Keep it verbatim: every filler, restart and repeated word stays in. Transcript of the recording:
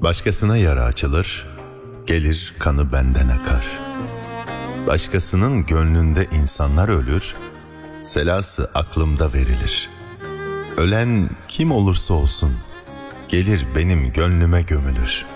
Başkasına yara açılır, gelir kanı benden akar. Başkasının gönlünde insanlar ölür, selası aklımda verilir. Ölen kim olursa olsun, gelir benim gönlüme gömülür.